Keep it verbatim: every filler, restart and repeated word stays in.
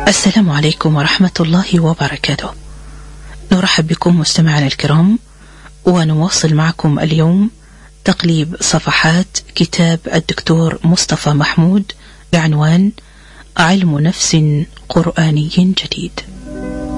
السلام عليكم ورحمة الله وبركاته. نرحب بكم مستمعنا الكرام، ونواصل معكم اليوم تقليب صفحات كتاب الدكتور مصطفى محمود بعنوان علم نفس قرآني جديد.